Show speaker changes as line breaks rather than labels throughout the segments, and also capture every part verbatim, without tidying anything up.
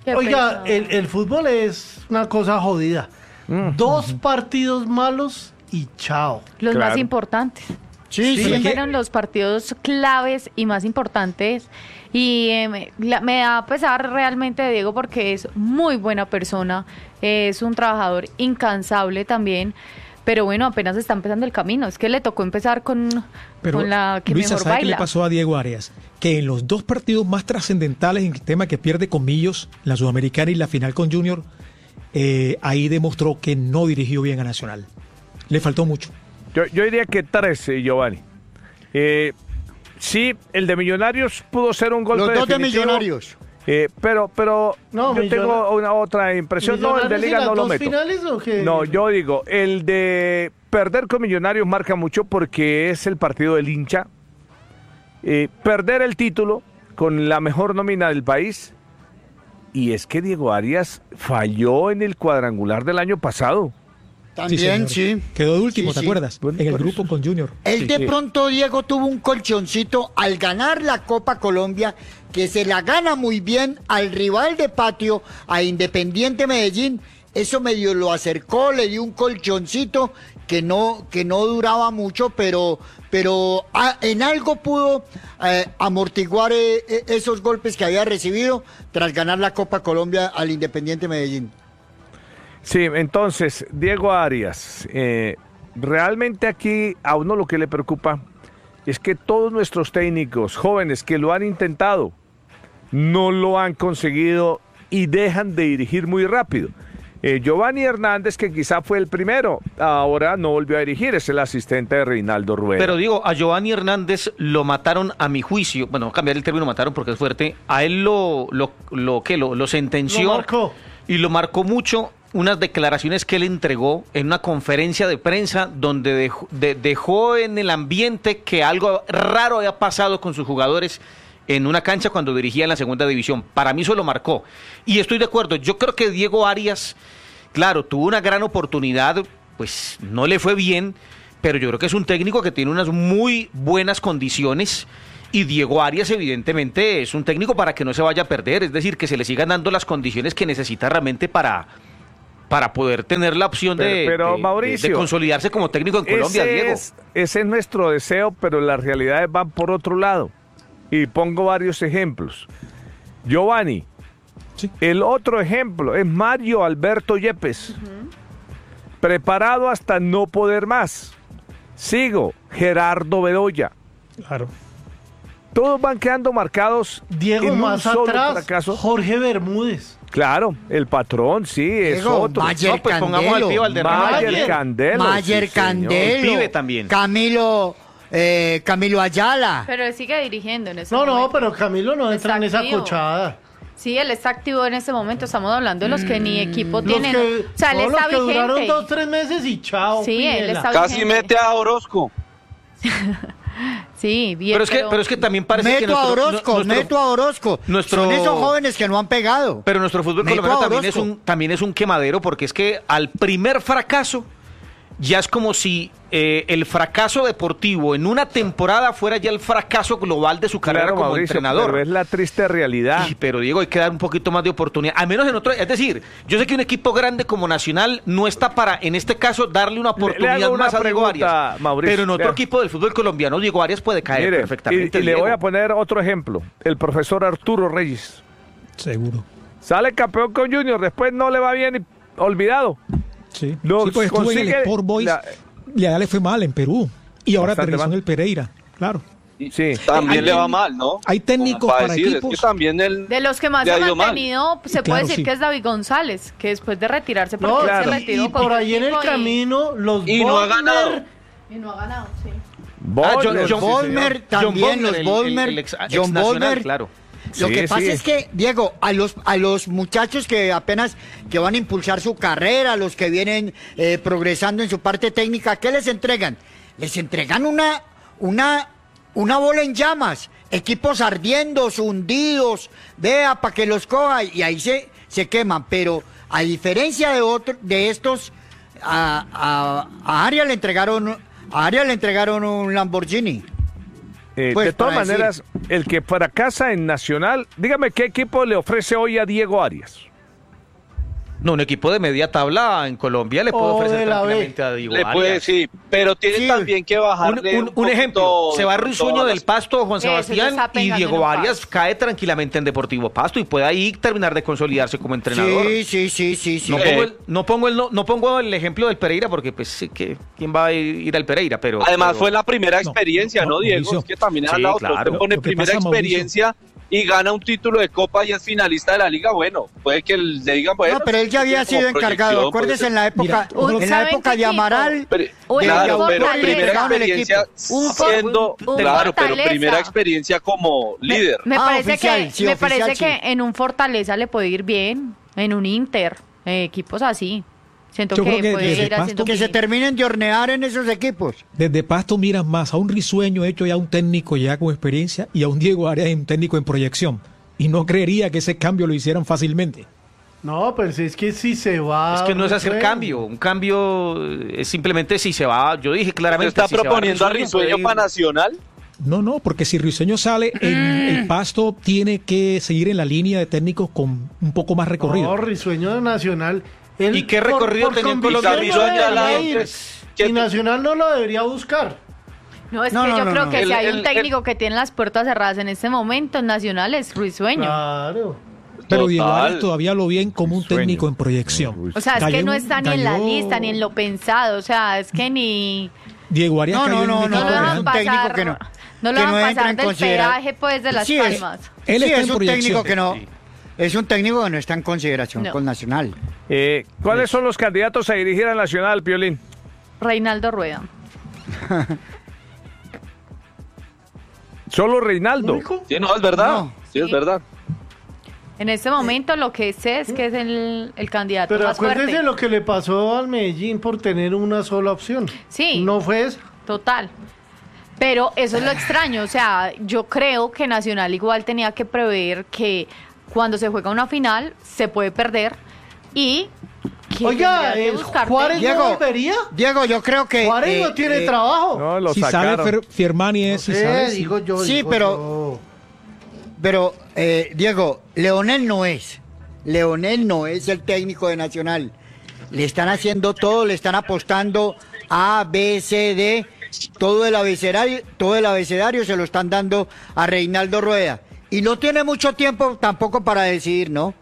Qué
Oiga,
pesado.
el, el fútbol es una cosa jodida.
Mm.
Dos partidos malos y chao.
Los
Claro.
más importantes.
Sí, sí.
Siempre eran los partidos claves y más importantes. Y eh, me, la- me da pesar realmente de Diego porque es muy buena persona, es un trabajador incansable también. Pero bueno, apenas está empezando el camino. Es que le tocó empezar con,
Pero,
con la que
Luisa,
mejor
¿sabe qué
baila.
le pasó a Diego Arias? Que en los dos partidos más trascendentales en el tema que pierde con Millos, la Sudamericana y la final con Junior, eh, ahí demostró que no dirigió bien a Nacional. Le faltó mucho.
Yo, yo diría que tres, eh, Giovanni. Eh, sí, el de Millonarios pudo ser un golpe
Los dos de
definitivo,
Millonarios.
eh, pero, pero
No,
yo
Millona-
tengo una otra impresión. No, el de
¿Millonarios y
Liga
las
no lo
dos
meto.
finales o qué?
No, yo digo, el de perder con Millonarios marca mucho porque es el partido del hincha. Eh, perder el título con la mejor nómina del país. Y es que Diego Arias falló en el cuadrangular del año pasado.
También,
señor.
sí.
Quedó de último,
Sí,
¿te
sí.
acuerdas?
Bueno,
en el
por
grupo
eso.
con Junior.
Él
Sí,
de
sí.
pronto, Diego, tuvo un colchoncito al ganar la Copa Colombia, que se la gana muy bien al rival de patio, a Independiente Medellín. Eso medio lo acercó, le dio un colchoncito que no, que no duraba mucho, pero, pero ah, en algo pudo eh, amortiguar eh, eh, esos golpes que había recibido tras ganar la Copa Colombia al Independiente Medellín.
Sí, entonces, Diego Arias, eh, realmente aquí a uno lo que le preocupa es que todos nuestros técnicos jóvenes que lo han intentado no lo han conseguido y dejan de dirigir muy rápido. Eh, Giovanni Hernández, que quizá fue el primero, ahora no volvió a dirigir, es el asistente de Reinaldo Rueda.
Pero digo, a Giovanni Hernández lo mataron a mi juicio, bueno, voy a cambiar el término mataron porque es fuerte, a él lo, lo, lo, ¿qué? lo, lo sentenció
Lo marcó.
y lo marcó mucho unas declaraciones que él entregó en una conferencia de prensa donde dejó, de- dejó en el ambiente que algo raro había pasado con sus jugadores en una cancha cuando dirigía en la segunda división. Para mí eso lo marcó. Y estoy de acuerdo, yo creo que Diego Arias, claro, tuvo una gran oportunidad, pues no le fue bien, pero yo creo que es un técnico que tiene unas muy buenas condiciones y Diego Arias evidentemente es un técnico para que no se vaya a perder, es decir, que se le sigan dando las condiciones que necesita realmente para, para poder tener la opción de,
Pero- pero,
de- de-
Mauricio,
de consolidarse como técnico en Colombia,
ese
Diego.
Es, ese es nuestro deseo, pero las realidades van por otro lado. Y pongo varios ejemplos. Giovanni,
Sí.
el otro ejemplo es Mario Alberto Yepes. Preparado hasta no poder más. Sigo, Gerardo Bedoya.
Claro.
Todos van quedando marcados
Diego
en un
más
solo
atrás,
fracaso.
Jorge Bermúdez.
Claro, el patrón, sí, es
Diego,
otro.
Mayer
No, pues pongamos al
Candelo.
pibe Valderrama.
Mayer
Mayer.
Candelo.
Mayer
sí, señor.
Candelo.
El pibe también.
Camilo, eh, Camilo Ayala.
Pero él sigue dirigiendo en ese
No, no,
momento.
pero Camilo no entra
Está
en esa
activo.
cochada.
Sí, él está activo en este momento. Estamos hablando de los que ni equipo
Los
tienen.
que,
o sea, él
todos
está
los que duraron
vigente.
dos, tres meses y chao.
Sí, él
Pinela.
está
Casi
vigente.
mete a Orozco.
Sí, bien.
Pero es que, pero es que también parece que
Meto a
nuestro-
Orozco,
nuestro-
meto a Orozco.
nuestro-
Son esos jóvenes que no han pegado.
Pero nuestro fútbol
Meto
colombiano
a
también es,
Orozco.
un, también es un quemadero porque es que al primer fracaso ya es como si eh, el fracaso deportivo en una temporada fuera ya el fracaso global de su carrera
Claro,
como
Mauricio,
entrenador.
pero es la triste realidad.
Y- pero Diego, hay que dar un poquito más de oportunidad, al menos en otro, es decir, yo sé que un equipo grande como Nacional no está para, en este caso, darle una
Le- le
oportunidad
hago una
más a Diego
pregunta,
Arias.
Mauricio,
pero en otro
vea.
equipo del fútbol colombiano, Diego Arias puede caer
Mire,
perfectamente.
y, y le
Diego.
voy a poner otro ejemplo. El profesor Arturo Reyes.
Seguro.
Sale campeón con Junior, después no le va bien y olvidado.
Sí,
No,
sí pues estuvo en el
consigue
Sport Boys.
la-
Y allá le fue mal en Perú. Y ahora
Bastante
aterrizó en
mal.
el Pereira. Claro.
Sí.
También
Hay
le va
técnic-
mal, ¿no?
hay técnicos
Como
para
decir, es
equipos.
que también él
De los que más
le
se
ha
ha
ido mal.
mantenido, se
Claro,
puede decir
sí.
que es David González, que después de retirarse, porque
No,
él
claro.
se
y,
retiró
y
con
por
un
ahí en el
equipo y-
camino, los
Y no ha ganado.
Bodmer-
Y no ha ganado, sí.
Butler,
Ah, John-
sí,
Los
John-
señor.
Bolmer
John
también,
Bolmer,
los
el- el-
Bolmer,
el ex-
John
exnacional,
Bolmer.
claro.
Lo
Sí,
que pasa
sí.
es que, Diego, a los, a los muchachos que apenas que van a impulsar su carrera, los que vienen eh, progresando en su parte técnica, ¿qué les entregan? Les entregan una, una, una bola en llamas, equipos ardiendo, hundidos, vea, para que los coja, y ahí se, se queman. Pero a diferencia de otro, de estos, a, a, a Arias le entregaron, a Arias le entregaron un Lamborghini.
Eh,
Pues,
de todas
para decir-
maneras, el que fracasa en Nacional, dígame qué equipo le ofrece hoy a Diego Arias.
No, un equipo de media tabla en Colombia le puede
O
ofrecer
de la B.
tranquilamente a Diego
Le
Arias.
puede, sí, pero tiene
Sí.
también que
Un,
bajarle
un- un
poquito
ejemplo, se va
de
Risueño
todas
del
las-
Pasto, Juan
Eso, ya
Sebastián,
está
y
pegando en
Diego
un
Arias
Pasto.
cae tranquilamente en Deportivo Pasto y puede ahí terminar de consolidarse como entrenador.
Sí, sí, sí, sí, sí.
No,
Eh.
pongo el, no, pongo el, no, no pongo el ejemplo del Pereira porque pues sí que quién va a ir al Pereira, pero
Además
pero-
fue la primera
No,
experiencia, ¿no,
no,
Diego?
Mauricio.
Es que también
Sí,
han dado
claro.
otro. Pone
Lo que
primera
pasa, Mauricio.
experiencia y gana un título de Copa y es finalista de la Liga. Bueno, puede que le digan, bueno.
No, pero él ya había
como
sido encargado.
proyección,
Acuérdese
puede
en la época,
Mira,
Uy,
en la
¿saben
época
qué
de
equipo?
Amaral.
Pero,
Uy,
claro,
un
pero
Fortaleza.
primera
Ganaron el
experiencia
equipo.
Un for-
siendo,
un
claro, pero
Fortaleza.
primera experiencia como líder.
Me
Ah,
parece
oficial,
que
sí,
me
oficial,
parece
sí.
que en un Fortaleza le puede ir bien, en un Inter, eh, equipos así. Siento
Yo
que,
creo que
puede
desde
ir haciendo
Que se
bien.
terminen de hornear en esos equipos.
Desde Pasto miras más a un Risueño hecho ya un técnico ya con experiencia y a un Diego Arias un técnico en proyección. Y no creería que ese cambio lo hicieran fácilmente.
No, pero si es que si se va...
Es que no es hacer
Risueño.
cambio, un cambio es simplemente si se va, yo dije
¿Se
claramente
está
si se va
proponiendo a
puede
Risueño
ir.
para Nacional?
No, no, porque si Risueño sale, el, el Pasto tiene que seguir en la línea de técnicos con un poco más recorrido.
No, Risueño de Nacional. Él,
¿Y qué recorrido tenía en
convicción
Colombia?
no
Risueño
debería
al
ir.
lado, ¿qué
Y
te-
Nacional no lo debería buscar.
No, es
No,
que
no,
yo
no,
creo
no.
que
El-
si hay un
el-
técnico que tiene las puertas cerradas en este momento en Nacional es Ruiz Sueño.
Claro.
Pero
Total.
Diego Arias todavía lo bien como un
Sueño.
técnico en proyección.
Uy.
O sea, es
Cayó
que
en
no
un-
está ni en la
cayó-
lista ni en lo pensado. O sea, es que ni...
Diego Arias
No,
cayó
no,
en
no,
un
No
equipo
lo
no,
dejan
es un
grande.
técnico
pasar,
que no-
no lo
que no
dejan
entra
pasar
en
del
considera-
peaje pues de las
Sí, es-
Palmas.
Él
sí,
está
es
en
un técnico
proyección.
que no.
Sí.
Es un técnico que no está en consideración
No.
con Nacional.
Eh, ¿Cuáles son los candidatos a dirigir a Nacional, Piolín?
Reinaldo Rueda.
Solo Reinaldo.
¿Único?
Sí, no, es verdad.
No.
Sí, es
Sí.
verdad.
En este momento lo que sé es que es el, el candidato
Pero
más
acuérdese
fuerte.
lo que le pasó al Medellín por tener una sola opción.
Sí.
No fue eso.
Total. Pero eso es lo extraño, o sea, yo creo que Nacional igual tenía que prever que cuando se juega una final se puede perder y que
Oiga,
tendría que
eh,
buscar
Juárez
técnico.
no
Diego,
volvería.
Diego, yo creo que.
Juárez
eh,
no tiene
eh,
trabajo.
No, lo
Si sale
sacaron.
Fer- Fiermani es, si
Sí,
sale, sí.
digo yo.
Sí,
digo
pero-
yo.
Pero, eh, Diego, Leonel no es. Leonel no es el técnico de Nacional. Le están haciendo todo, le están apostando A, B, C, D. Todo el abecedario, todo el abecedario se lo están dando a Reinaldo Rueda. Y no tiene mucho tiempo tampoco para decidir, ¿no?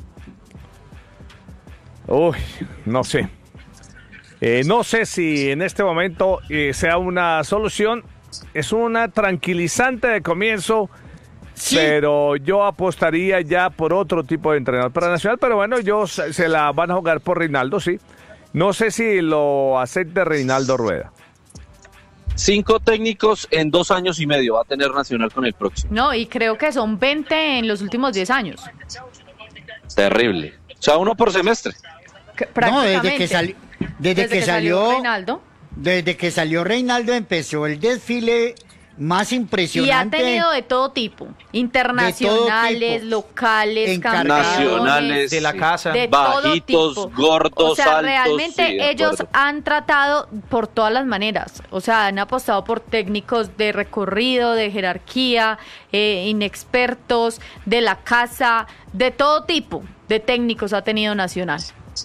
Uy, no sé. Eh, no sé si en este momento eh, sea una solución. Es una tranquilizante de comienzo,
Sí.
pero yo apostaría ya por otro tipo de entrenador para Nacional. Pero bueno, yo se se la van a jugar por Reinaldo, sí. No sé si lo acepte Reinaldo Rueda.
Cinco técnicos en dos años y medio va a tener Nacional con el próximo.
No, y creo que son veinte en los últimos diez años.
Terrible. O sea, uno por semestre.
Que-
No, desde
prácticamente.
que, sali- desde que salió,
Reinaldo.
desde que salió Reinaldo empezó el desfile más
Y ha
impresionante.
tenido de todo tipo, internacionales,
tipo.
locales,
Encargados.
campeones,
Nacionales,
de la casa.
de todo
bajitos,
tipo.
gordos,
O sea,
altos,
realmente
sí, de
ellos
acuerdo.
han tratado por todas las maneras. O sea, han apostado por técnicos de recorrido, de jerarquía, eh, inexpertos, de la casa, de todo tipo de técnicos ha tenido Nacional.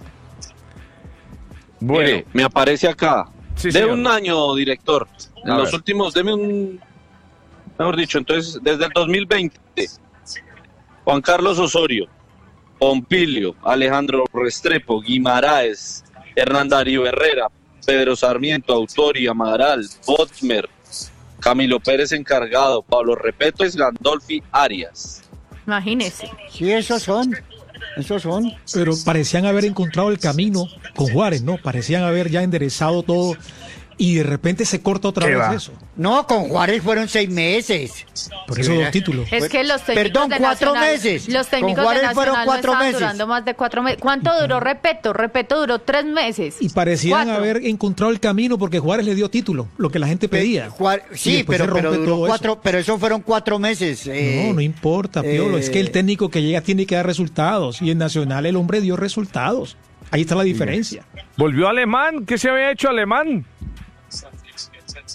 Bueno,
Mire, me aparece acá.
Sí,
de
señor.
un año, director. En
A
los
ver.
últimos, deme un... Mejor dicho, entonces, desde el dos mil veinte, Juan Carlos Osorio, Pompilio, Alejandro Restrepo, Guimaraes, Hernán Darío Herrera, Pedro Sarmiento, Autori, Amaral, Botmer, Camilo Pérez encargado, Pablo Repeto, Gandolfi, Arias.
Imagínese.
Sí, esos son. Esos son.
Pero parecían haber encontrado el camino con Juárez, ¿no? Parecían haber ya enderezado todo y de repente se corta otra
¿Qué
vez
va?
eso.
No, con Juárez fueron seis meses.
Por eso dos títulos.
Es que los técnicos
Perdón,
de
cuatro
Nacional,
meses.
Los técnicos
Con Juárez
de
fueron
Nacional
cuatro
no estaban
meses.
durando más de cuatro meses. ¿Cuánto duró Repeto? Repeto duró tres meses.
Y parecían
Cuatro.
haber encontrado el camino porque Juárez le dio título, lo que la gente pedía.
Juar-
Y
Sí,
después
pero,
se
pero
rompe
duró
todo
cuatro,
eso.
pero eso fueron cuatro meses. eh,
No, no importa, Piolo. Es que el
eh,
técnico que llega tiene que dar resultados. Y en Nacional el hombre dio resultados. Ahí está la diferencia.
volvió Alemán. ¿Qué se había hecho Alemán?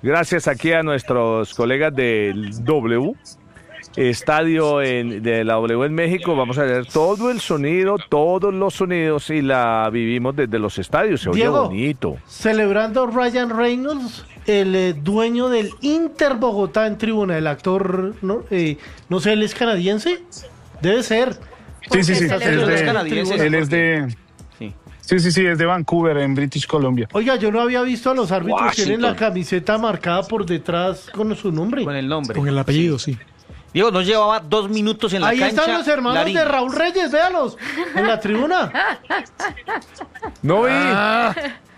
Gracias aquí a nuestros colegas del W, estadio en, de la W en México. Vamos a ver todo el sonido, todos los sonidos y la vivimos desde los estadios. Se oye
Diego,
bonito.
Celebrando Ryan Reynolds, el eh, dueño del Inter Bogotá en tribuna, el actor, no, eh, no sé, ¿él es canadiense? Debe ser.
Sí, sí, sí.
Porque
Él
celebró
es
los canadienses.
de, él es de,
Sí.
sí, sí, sí, es de Vancouver, en British Columbia.
Oiga, yo no había visto a los árbitros que tienen la
Washington.
camiseta marcada por detrás con su nombre.
Con el nombre.
Con el apellido, sí.
Diego, no llevaba dos minutos en la
Ahí
cancha.
están los hermanos
Larín.
de Raúl Reyes, véalos, en la tribuna.
No vi.
Ah,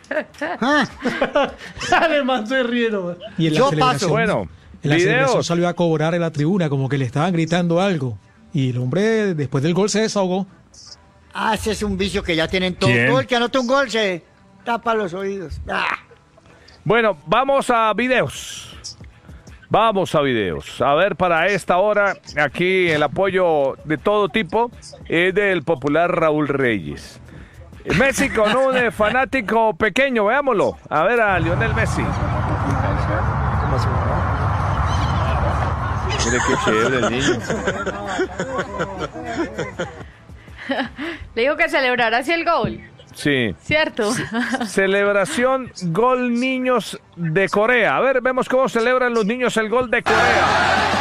Además se rieron.
Y en la
Yo
celebración,
paso.
Bueno,
en la celebración
videos.
salió a cobrar en la tribuna, como que le estaban gritando algo. Y el hombre, después del gol, se desahogó.
ah, ese es un vicio que ya tienen todos.
¿Quién?
Todo el que anota un gol se tapa los oídos. Ah.
Bueno, vamos a videos. Vamos a videos. A ver, para esta hora, aquí el apoyo de todo tipo es del popular Raúl Reyes. Messi con un eh, fanático pequeño, veámoslo. A ver a Lionel Messi. Mire qué chévere el niño.
Le dijo que celebrara así el gol,
Sí.
¿cierto?
Celebración gol niños de Corea. A ver, vemos cómo celebran los niños el gol de Corea.